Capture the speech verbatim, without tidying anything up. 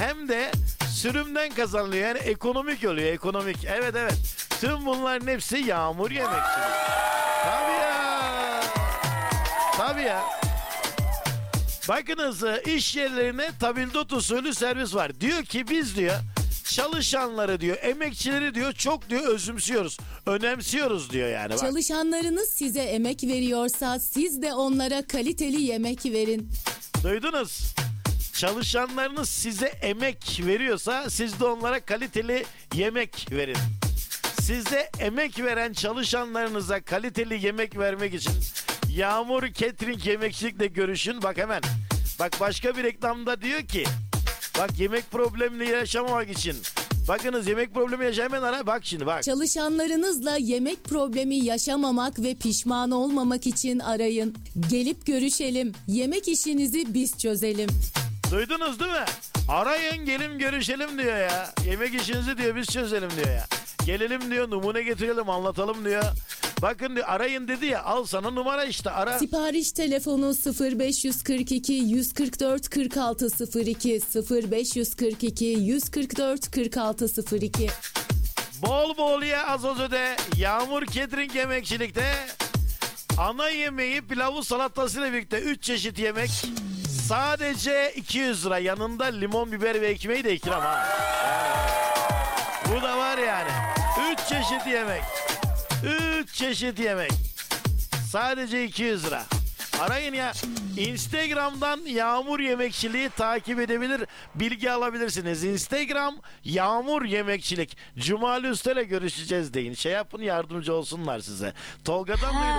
hem de sürümden kazanılıyor. Yani ekonomik oluyor, ekonomik. Evet evet. Tüm bunların hepsi yağmur yemekçiliği. Tabii ya. Tabii ya. Bakınız, iş yerlerine tabildot usulü servis var. Diyor ki biz diyor çalışanları diyor, emekçileri diyor çok diyor özümsüyoruz. Önemsiyoruz diyor yani. Bak. Çalışanlarınız size emek veriyorsa siz de onlara kaliteli yemek verin. Duydunuz? Çalışanlarınız size emek veriyorsa siz de onlara kaliteli yemek verin. Size emek veren çalışanlarınıza kaliteli yemek vermek için Yağmur Catering Yemekçilik'le görüşün. Bak hemen. Bak başka bir reklamda diyor ki bak yemek problemini yaşamamak için. Bakınız yemek problemi yaşa hemen ara. Bak şimdi bak. Çalışanlarınızla yemek problemi yaşamamak ve pişman olmamak için arayın. Gelip görüşelim. Yemek işinizi biz çözelim. Duydunuz değil mi? Arayın gelin görüşelim diyor ya. Yemek işinizi diyor biz çözelim diyor ya. Gelelim diyor, numune getirelim, anlatalım diyor. Bakın diyor, arayın dedi ya, al sana numara işte, ara. Sipariş telefonu sıfır beş kırk iki yüz kırk dört kırk altı sıfır iki sıfır beş kırk iki yüz kırk dört kırk altı sıfır iki. Bol bol ye, az az öde. Yağmur Catering Yemekçilik'te ana yemeği pilavı salatasıyla birlikte üç çeşit yemek sadece iki yüz lira. Yanında limon, biber ve ekmeği de ikram ha. Yani, bu da var yani. üç çeşit yemek. üç çeşit yemek. Sadece iki yüz lira. Arayın ya. Instagram'dan Yağmur Yemekçiliği takip edebilir, bilgi alabilirsiniz. Instagram Yağmur Yemekçilik. Cumali Usta'yla görüşeceğiz deyin. Şey yapın, yardımcı olsunlar size. Tolga'dan duydum.